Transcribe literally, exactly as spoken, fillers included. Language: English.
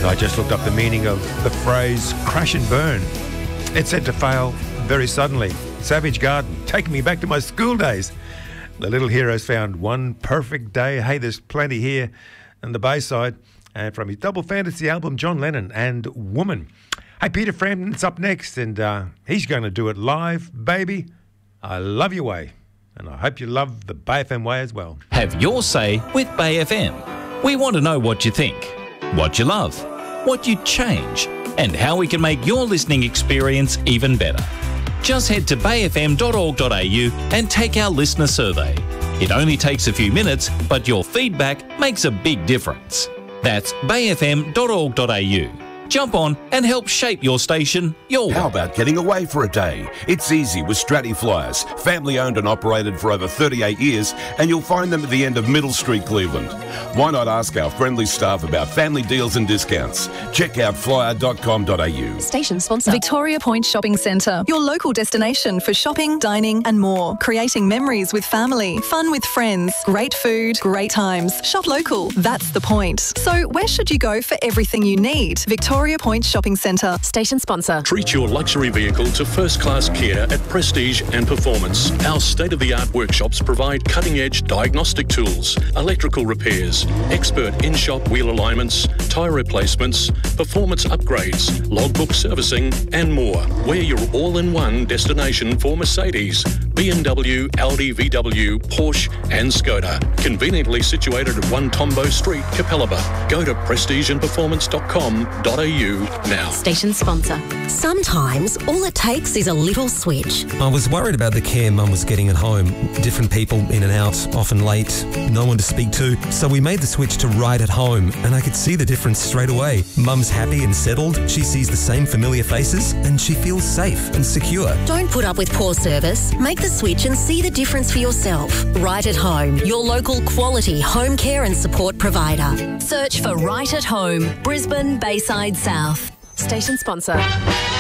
I just looked up the meaning of the phrase crash and burn. It's said to fail very suddenly. Savage Garden, taking me back to my school days. The Little Heroes found one perfect day. Hey, there's plenty here. And the Bayside, and from his double fantasy album, John Lennon and Woman. Hey, Peter Frampton's up next, and uh, he's going to do it live, baby. I love your way, and I hope you love the Bay F M way as well. Have your say with Bay F M. We want to know what you think, what you love, what you'd change, and how we can make your listening experience even better. Just head to bay f m dot org dot a u and take our listener survey. It only takes a few minutes, but your feedback makes a big difference. That's bay f m dot org dot a u. Jump on and help shape your station your way. How about getting away for a day? It's easy with Stratty Flyers, family owned and operated for over thirty-eight years, and you'll find them at the end of Middle Street, Cleveland. Why not ask our friendly staff about family deals and discounts? Check out flyer dot com dot a u. Station sponsor. Victoria Point Shopping Centre, your local destination for shopping, dining and more. Creating memories with family, fun with friends, great food, great times. Shop local, that's the point. So where should you go for everything you need? Victoria Point Shopping Centre. Station sponsor. Treat your luxury vehicle to first-class care at Prestige and Performance. Our state-of-the-art workshops provide cutting-edge diagnostic tools, electrical repairs, expert in-shop wheel alignments, tyre replacements, performance upgrades, logbook servicing and more. We're your all-in-one destination for Mercedes, B M W, Audi, V W, Porsche and Skoda. Conveniently situated at one Tombo Street, Capalaba. Go to prestige and performance dot com dot a u now. Station sponsor. Sometimes all it takes is a little switch. I was worried about the care Mum was getting at home. Different people in and out, often late, no one to speak to. So we made the switch to Right at Home, and I could see the difference straight away. Mum's happy and settled, she sees the same familiar faces, and she feels safe and secure. Don't put up with poor service. Make the switch and see the difference for yourself. Right at Home, your local quality home care and support provider. Search for Right at Home, Brisbane, Bayside South. Station sponsor.